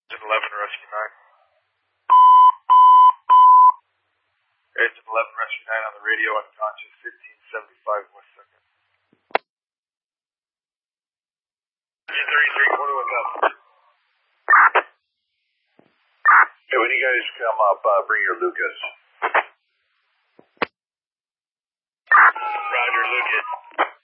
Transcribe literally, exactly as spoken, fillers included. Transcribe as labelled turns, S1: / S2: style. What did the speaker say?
S1: eleven, Rescue nine. Agent eleven, Rescue nine on the radio, unconscious, fifteen seventy-five West second. Agent thirty-three, quarter what's up?
S2: Hey, when you guys come up, uh, bring your Lucas.